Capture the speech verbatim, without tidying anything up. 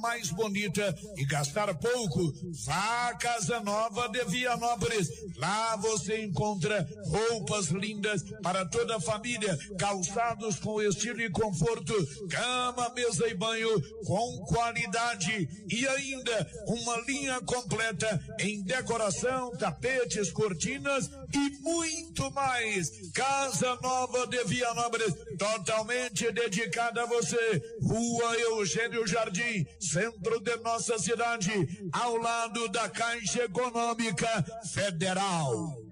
mais bonita e gastar pouco. Vá à Casa Nova de Vianópolis. Lá você encontra roupas lindas para toda a família, calçados com estilo e conforto, cama, mesa e banho com qualidade e ainda uma linha completa em decoração, tapetes, cortinas e muito mais. Casa Nova de Vianópolis, totalmente dedicada a você. Rua Eugênio Jardim, centro de nossa cidade, ao lado da Caixa Econômica Federal.